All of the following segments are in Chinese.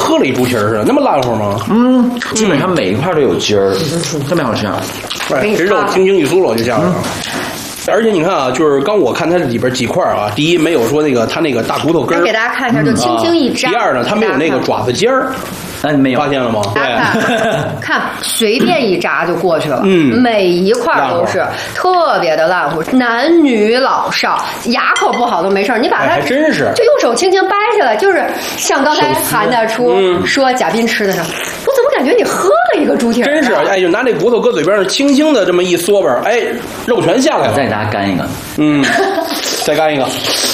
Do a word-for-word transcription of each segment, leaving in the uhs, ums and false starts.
喝了一猪蹄儿似的，那么烂乎吗？ 嗯，基本上每一块都有筋儿，特别好吃啊！ 对，这肉轻轻一酥了就下来了。而且你看啊，就是刚我看它里边几块啊，第一没有说那个它那个大骨头根儿， 给大家看一下，就轻轻一扎。 第二呢，它没有那个爪子尖儿。 哎，没有发现了吗？ 大家看，看随便一扎就过去了，嗯，每一块都是特别的烂乎，男女老少，牙口不好都没事，你把它还真是就用手轻轻掰下来，就是像刚才韩大厨说贾斌吃的时候，我怎么感觉你喝了一个猪蹄？ 真是，哎，就拿这骨头搁嘴边上，轻轻的这么一嗦吧，哎，肉全下来了。 再给大家干一个， 嗯，再干一个，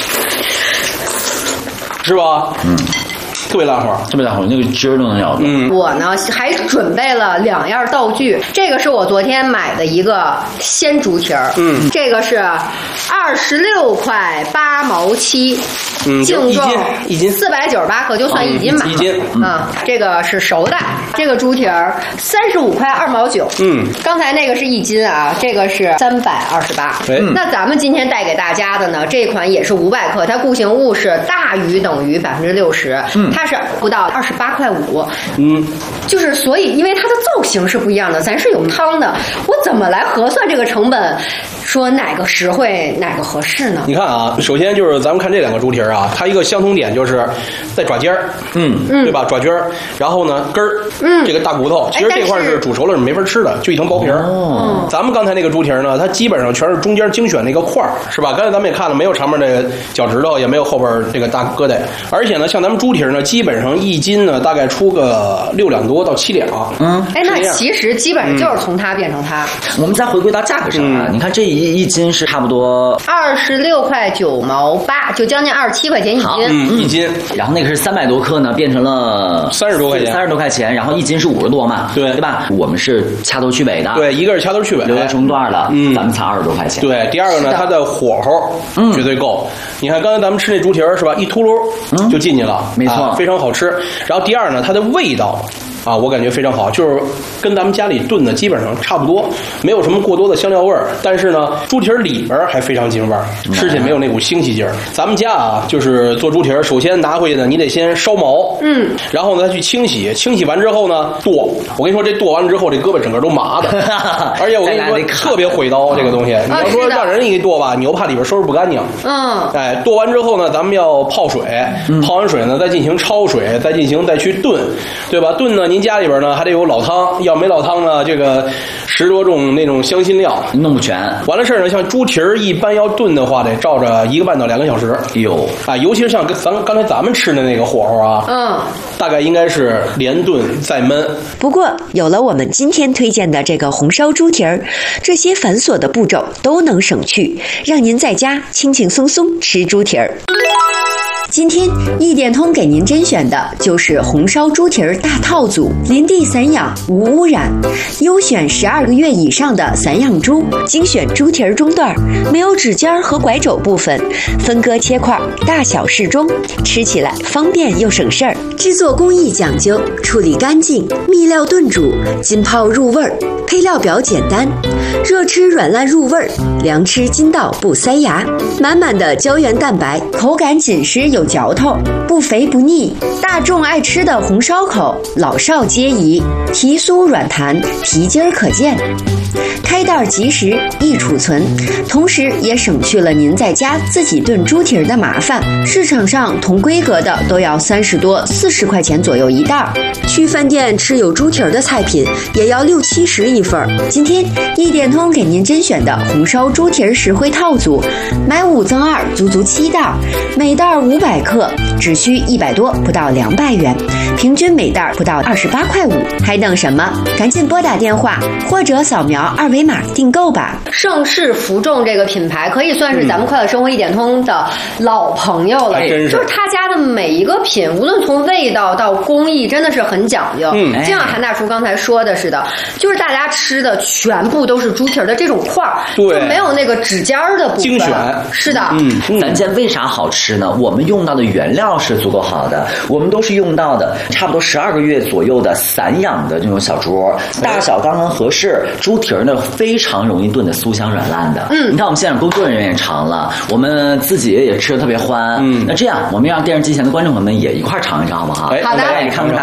是吧？嗯。特别烂乎， 特别烂乎，那个筋儿都能咬到。 嗯，我呢还准备了两样道具，这个是我昨天买的一个鲜猪蹄儿，嗯，这个是二十六块八毛七， 嗯， 净重一斤四百九十八克，就算一斤吧， 一斤啊，这个是熟的，这个猪蹄儿三十五块二毛九，嗯，刚才那个是一斤啊，这个是三百二十八。那咱们今天带给大家的呢，这款也是五百克，它固形物是大于等于百分之六十，嗯。它是不到二十八块五，嗯，就是所以因为它的造型是不一样的，咱是有汤的，我怎么来核算这个成本？说哪个实惠，哪个合适呢？ 你看啊，首先就是咱们看这两个猪蹄儿啊，它一个相同点就是在爪尖儿，嗯嗯，对吧？爪尖儿，然后呢根儿，嗯，这个大骨头，其实这块是煮熟了是没法吃的，就一层薄皮儿。哦，咱们刚才那个猪蹄儿呢，它基本上全是中间精选那个块儿，是吧？刚才咱们也看了，没有长面这个脚趾头，也没有后边这个大疙瘩，而且呢，像咱们猪蹄儿呢，基本上一斤呢大概出个六两多到七两。 嗯，哎，那其实基本上就是从它变成它。 我们再回归到价格上啊，你看这一一斤是差不多二十六块九毛八，就将近二十七块钱一斤。 嗯，一斤。 然后那个是三百多克呢，变成了三十多块钱， 三十多块钱，然后一斤是五十多嘛， 对对吧？我们是掐头去尾的， 对，一个是掐头去尾， 留在中段了，嗯，咱们才二十多块钱。 对，第二个呢，它的火候绝对够。你看刚才咱们吃那猪蹄儿是吧？一秃噜就进去了， 没错， 非常好吃。然后第二呢，它的味道。啊，我感觉非常好，就是跟咱们家里炖的基本上差不多，没有什么过多的香料味儿。但是呢，猪蹄儿里边还非常京味儿，吃起来没有那股腥气劲儿。咱们家啊，就是做猪蹄儿，首先拿回去呢，你得先烧毛，嗯，然后呢再去清洗，清洗完之后呢剁。我跟你说，这剁完了之后，这胳膊整个都麻的，而且我跟你说特别毁刀这个东西。你要说让人一剁吧，你又怕里边收拾不干净。嗯，哎，剁完之后呢，咱们要泡水，泡完水呢再进行焯水，再进行再去炖，对吧？炖呢，您家里边呢还得有老汤，要没老汤呢，这个十多种那种香辛料弄不全。 完了事儿呢，像猪蹄儿一般要炖的话，得照着一个半到两个小时。 有啊，尤其是像咱刚才咱们吃的那个火候啊，嗯，大概应该是连炖再焖。 不过有了我们今天推荐的这个红烧猪蹄儿，这些繁琐的步骤都能省去，让您在家轻轻松松吃猪蹄儿。今天一点通给您甄选的就是红烧猪蹄儿大套组，林地散养无污染，优选十二个月以上的散养猪，精选猪蹄儿中段，没有指尖和拐肘部分，分割切块，大小适中，吃起来方便又省事儿。制作工艺讲究，处理干净，秘料炖煮，浸泡入味儿，配料表简单，热吃软烂入味儿，凉吃筋道不塞牙，满满的胶原蛋白，口感紧实有嚼头，不肥不腻，大众爱吃的红烧口，老少皆宜，皮酥软弹，皮筋儿可见。开袋即食，易储存，同时也省去了您在家自己炖猪蹄儿的麻烦。市场上同规格的都要三十多、四十块钱左右一袋，去饭店吃有猪蹄儿的菜品也要六七十一份。今天一点通给您甄选的红烧猪蹄儿实惠套组，买五赠二，足足七袋，每袋五百克，只需一百多，不到两百元，平均每袋不到二十八块五，还等什么？赶紧拨打电话或者扫描二维码订购吧。 盛世福众这个品牌可以算是咱们快乐生活一点通的老朋友了， 是就是他家的每一个品，无论从味道到工艺，真的是很讲究。嗯，就像韩大厨刚才说的似的，就是大家吃的全部都是猪蹄儿的这种块儿， 对， 就没有那个指尖儿的部分。 精选， 是的。 嗯，咱家为啥好吃呢？我们用到的原料是足够好的，我们都是用到的差不多十二个月左右的散养的这种小猪，大小刚刚合适。猪蹄儿呢非常容易炖的酥香软烂的。嗯，你看我们现场工作人员也尝了，我们自己也吃的特别欢。嗯，那这样我们让电视机前的观众朋友们也一块尝一尝好不好？ 好的， 你看不看？